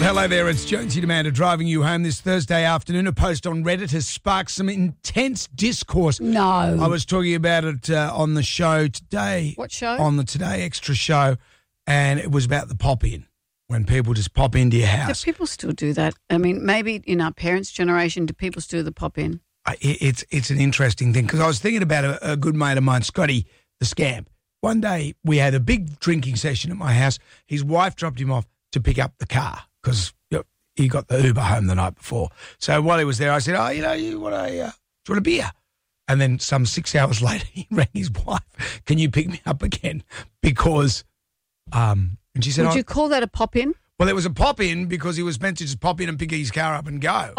Hello there, it's Jonesy Demander driving you home this Thursday afternoon. A post on Reddit has sparked some intense discourse. No. I was talking about it on the show today. What show? On the Today Extra show, and it was about the pop-in, when people just pop into your house. Do people still do that? I mean, maybe in our parents' generation, do people still do the pop-in? It's an interesting thing, because I was thinking about a good mate of mine, Scotty the Scamp. One day we had a big drinking session at my house. His wife dropped him off to pick up the car because he got the Uber home the night before. So while he was there, I said, you want a beer? And then some 6 hours later, he rang his wife, can you pick me up again? Because, and she said, would you call that a pop-in? Well, it was a pop-in because he was meant to just pop in and pick his car up and go.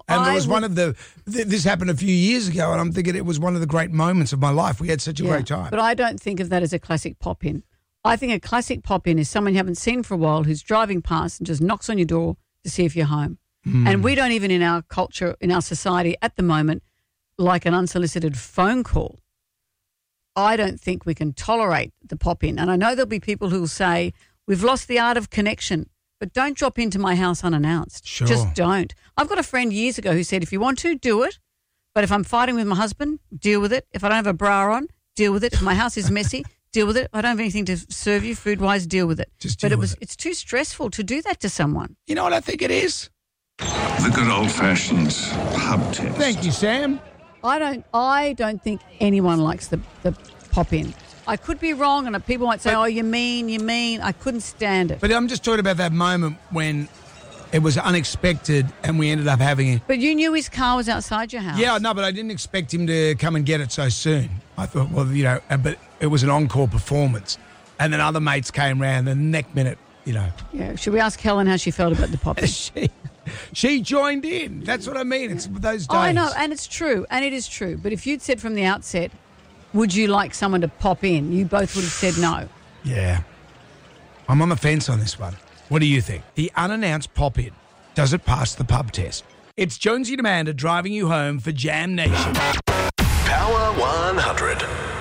This happened a few years ago, and I'm thinking it was one of the great moments of my life. We had such a great time. But I don't think of that as a classic pop-in. I think a classic pop-in is someone you haven't seen for a while who's driving past and just knocks on your door to see if you're home. And we don't even in our culture, in our society at the moment, like an unsolicited phone call. I don't think we can tolerate the pop-in. And I know there'll be people who will say, we've lost the art of connection. But don't drop into my house unannounced. Sure. Just don't. I've got a friend years ago who said, if you want to, do it. But if I'm fighting with my husband, deal with it. If I don't have a bra on, deal with it. If my house is messy, deal with it. If I don't have anything to serve you food-wise, deal with it. It's too stressful to do that to someone. You know what I think it is? The good old-fashioned pub test. Thank you, Sam. I don't think anyone likes the pop-in. I could be wrong, and people might say, you mean. I couldn't stand it. But I'm just talking about that moment when it was unexpected and we ended up having it. But you knew his car was outside your house. Yeah, no, but I didn't expect him to come and get it so soon. I thought, but it was an encore performance. And then other mates came round the next minute, Yeah, should we ask Helen how she felt about the pop-in? She joined in. That's what I mean. It's those days. I know, and it's true, and it is true. But if you'd said from the outset, would you like someone to pop in? You both would have said no. Yeah. I'm on the fence on this one. What do you think? The unannounced pop-in, does it pass the pub test? It's Jonesy Demander driving you home for Jam Nation. Power 100.